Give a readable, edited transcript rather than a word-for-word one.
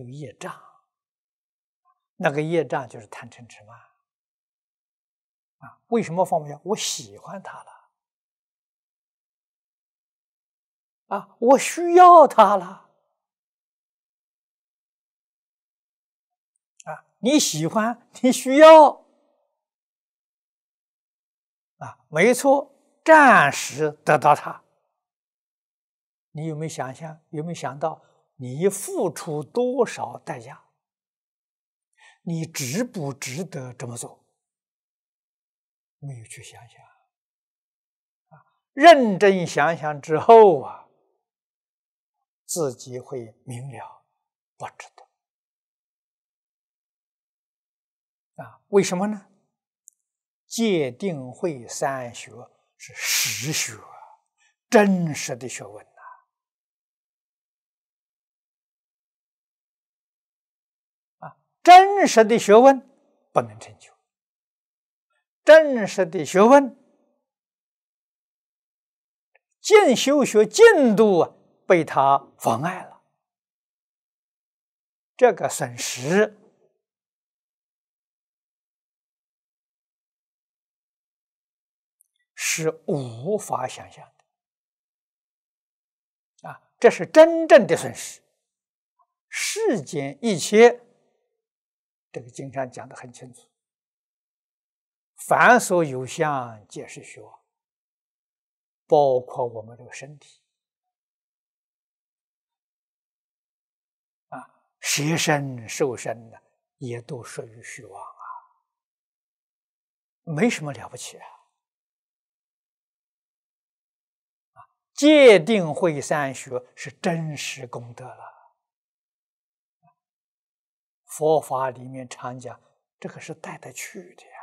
业障，那个业障就是贪嗔痴慢啊。为什么放不下？我喜欢它了啊，我需要它了啊。你喜欢，你需要啊，没错，暂时得到它。你有没有想象？有没有想到你付出多少代价？你值不值得这么做？没有去想想啊，认真想想之后啊，自己会明了，不值得啊。为什么呢？戒定慧三学是实学，真实的学问啊！真实的学问不能成就，真实的学问修学进度啊被他妨碍了，这个损失是无法想象的啊！这是真正的损失。世间一切，这个经上讲得很清楚，凡所有相，皆是虚妄，包括我们这个身体啊，舍身受身的也都属于虚妄啊，没什么了不起啊！戒定慧三学是真实功德了。佛法里面常讲，这个是带得去的呀。